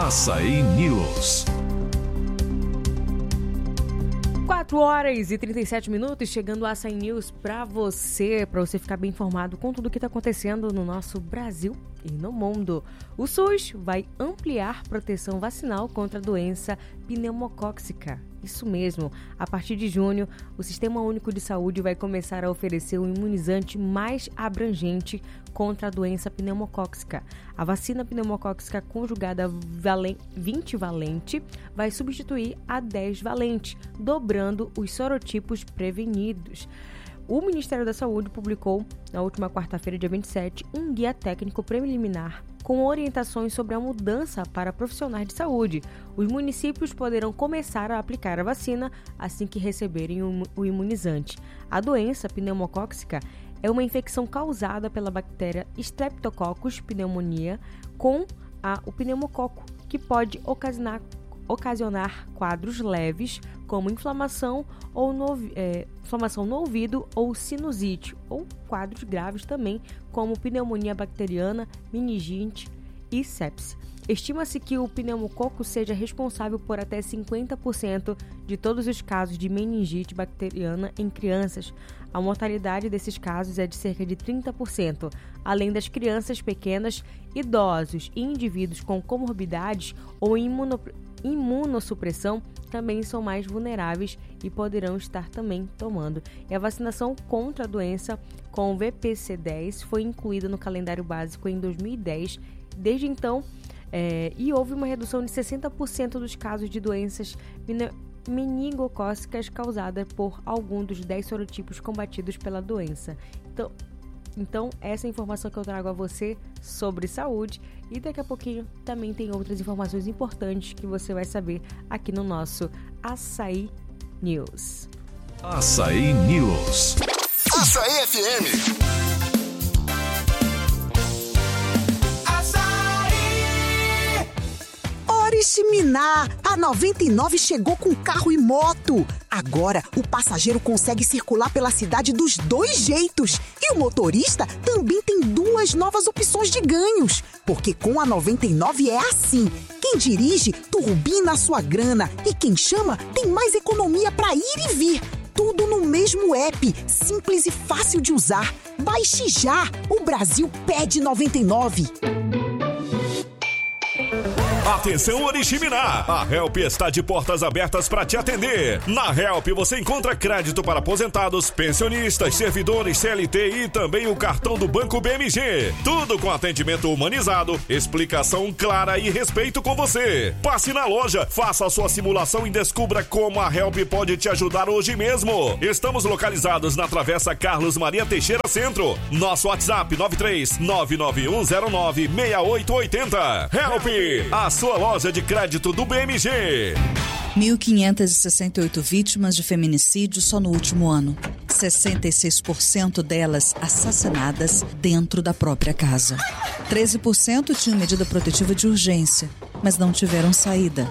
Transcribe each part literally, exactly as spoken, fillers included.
Açaí News. quatro horas e trinta e sete minutos, chegando a Açaí News para você, para você ficar bem informado com tudo o que está acontecendo no nosso Brasil e no mundo. O SUS vai ampliar proteção vacinal contra a doença pneumocócica. Isso mesmo, a partir de junho, o Sistema Único de Saúde vai começar a oferecer um imunizante mais abrangente contra a doença pneumocócica. A vacina pneumocócica conjugada vinte valente vai substituir a dez valente, dobrando os sorotipos prevenidos. O Ministério da Saúde publicou, na última quarta-feira, dia vinte e sete, um guia técnico preliminar com orientações sobre a mudança para profissionais de saúde. Os municípios poderão começar a aplicar a vacina assim que receberem o imunizante. A doença pneumocócica é uma infecção causada pela bactéria Streptococcus pneumoniae com a, o pneumococo, que pode ocasionar ocasionar quadros leves, como inflamação, ou no, é, inflamação no ouvido ou sinusite, ou quadros graves também, como pneumonia bacteriana, meningite e sepse. Estima-se que o pneumococo seja responsável por até cinquenta por cento de todos os casos de meningite bacteriana em crianças. A mortalidade desses casos é de cerca de trinta por cento. Além das crianças pequenas, idosos e indivíduos com comorbidades ou imuno imunossupressão também são mais vulneráveis e poderão estar também tomando. E a vacinação contra a doença com o V P C dez foi incluída no calendário básico em dois mil e dez. Desde então, é, e houve uma redução de sessenta por cento dos casos de doenças meningocócicas causadas por algum dos dez sorotipos combatidos pela doença. Então, Então, essa é a informação que eu trago a você sobre saúde, e daqui a pouquinho também tem outras informações importantes que você vai saber aqui no nosso Açaí News. Açaí News. Açaí F M. Oriximiná, a noventa e nove chegou com carro e moto. Agora, o passageiro consegue circular pela cidade dos dois jeitos. E o motorista também tem duas novas opções de ganhos. Porque com a noventa e nove é assim. Quem dirige, turbina a sua grana. E quem chama, tem mais economia para ir e vir. Tudo no mesmo app, simples e fácil de usar. Baixe já! O Brasil pede noventa e nove. Atenção Oriximiná, a Help está de portas abertas para te atender. Na Help você encontra crédito para aposentados, pensionistas, servidores, C L T e também o cartão do Banco B M G. Tudo com atendimento humanizado, explicação clara e respeito com você. Passe na loja, faça a sua simulação e descubra como a Help pode te ajudar hoje mesmo. Estamos localizados na Travessa Carlos Maria Teixeira Centro. Nosso WhatsApp nove três nove nove um zero nove seis oito oito zero. Help, a sua loja de crédito do B M G. mil quinhentas e sessenta e oito vítimas de feminicídio só no último ano. sessenta e seis por cento delas assassinadas dentro da própria casa. treze por cento tinham medida protetiva de urgência, mas não tiveram saída.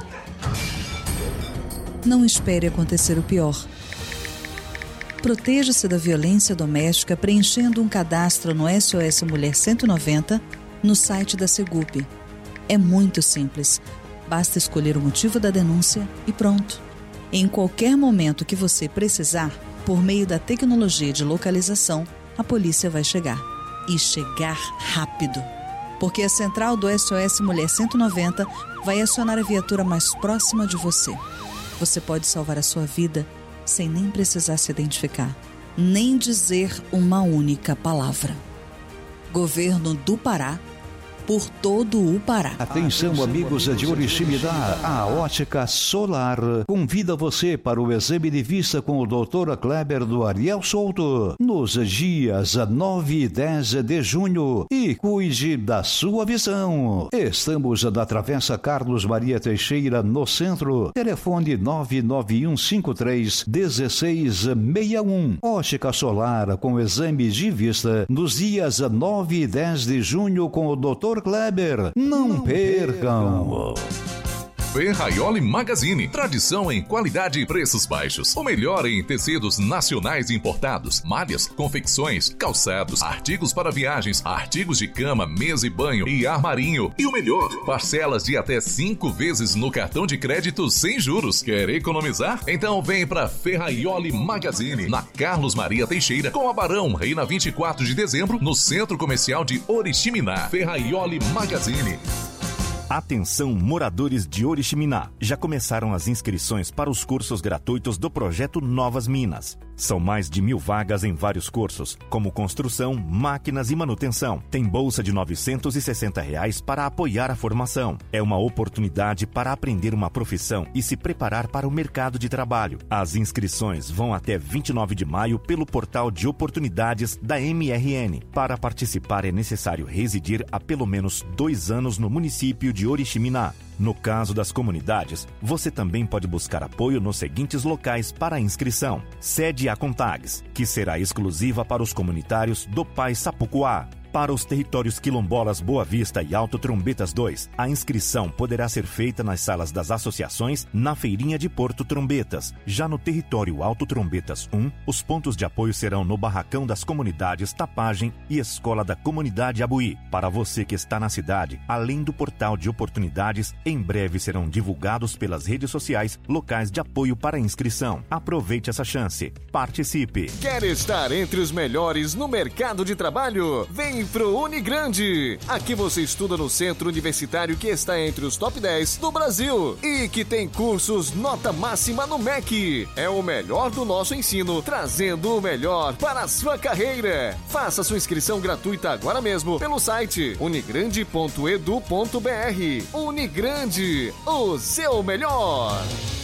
Não espere acontecer o pior. Proteja-se da violência doméstica preenchendo um cadastro no S O S Mulher cento e noventa no site da Segup. É muito simples. Basta escolher o motivo da denúncia e pronto. Em qualquer momento que você precisar, por meio da tecnologia de localização, a polícia vai chegar. E chegar rápido. Porque a central do S O S Mulher cento e noventa vai acionar a viatura mais próxima de você. Você pode salvar a sua vida sem nem precisar se identificar, nem dizer uma única palavra. Governo do Pará, por todo o Pará. Atenção, amigos de Oriximiná, a Ótica Solar convida você para o exame de vista com o doutor Kleber do Ariel Souto nos dias nove e dez de junho e cuide da sua visão. Estamos na Travessa Carlos Maria Teixeira, no centro. Telefone nove nove um cinco três um seis seis um. Ótica Solar com exame de vista nos dias nove e dez de junho com o doutor Kleber. Não, Não percam. Ferraioli Magazine. Tradição em qualidade e preços baixos. O melhor em tecidos nacionais e importados, malhas, confecções, calçados, artigos para viagens, artigos de cama, mesa e banho e armarinho. E o melhor, parcelas de até cinco vezes no cartão de crédito sem juros. Quer economizar? Então vem para Ferraioli Magazine, na Carlos Maria Teixeira, com a Barão, e na vinte e quatro de dezembro, no Centro Comercial de Oriximiná. Ferraioli Magazine. Atenção, moradores de Oriximiná. Já começaram as inscrições para os cursos gratuitos do projeto Novas Minas. São mais de mil vagas em vários cursos, como construção, máquinas e manutenção. Tem bolsa de novecentos e sessenta reais para apoiar a formação. É uma oportunidade para aprender uma profissão e se preparar para o mercado de trabalho. As inscrições vão até vinte e nove de maio pelo portal de oportunidades da M R N. Para participar é necessário residir há pelo menos dois anos no município de Oriximiná. No caso das comunidades, você também pode buscar apoio nos seguintes locais para a inscrição. Sede Acontags, que será exclusiva para os comunitários do Pai Sapucuá. Para os territórios quilombolas Boa Vista e Alto Trombetas dois, a inscrição poderá ser feita nas salas das associações na Feirinha de Porto Trombetas. Já no território Alto Trombetas um, os pontos de apoio serão no Barracão das Comunidades Tapagem e Escola da Comunidade Abuí. Para você que está na cidade, além do portal de oportunidades, em breve serão divulgados pelas redes sociais locais de apoio para inscrição. Aproveite essa chance. Participe. Quer estar entre os melhores no mercado de trabalho? Vem pro Unigrande. Aqui você estuda no centro universitário que está entre os top dez do Brasil e que tem cursos nota máxima no M E C. É o melhor do nosso ensino, trazendo o melhor para a sua carreira. Faça sua inscrição gratuita agora mesmo pelo site unigrande ponto edu ponto br. Unigrande, o seu melhor.